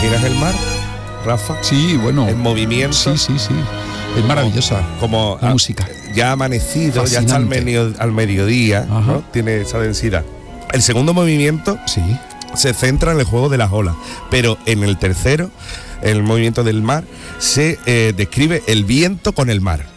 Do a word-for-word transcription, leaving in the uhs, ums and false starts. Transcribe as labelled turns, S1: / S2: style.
S1: imaginas el mar, Rafa?
S2: Sí, bueno.
S1: En movimiento.
S2: Sí, sí, sí. Es maravillosa.
S1: Como
S2: la
S1: a,
S2: música.
S1: Ya ha amanecido,
S2: Fascinante.
S1: ya está al, medio, al mediodía, ¿no? Tiene esa densidad. El segundo movimiento
S2: sí.
S1: se centra en el juego de las olas, pero en el tercero, el movimiento del mar, se eh, describe el viento con el mar.